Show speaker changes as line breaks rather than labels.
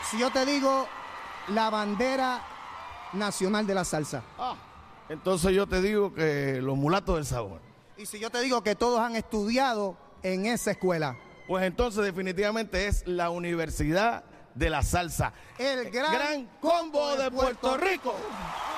Si yo te digo la bandera nacional de la salsa.
Entonces yo te digo que los mulatos del sabor.
Y si yo te digo que todos han estudiado en esa escuela.
Pues entonces definitivamente es la Universidad de la Salsa.
El gran
Combo de Puerto Rico.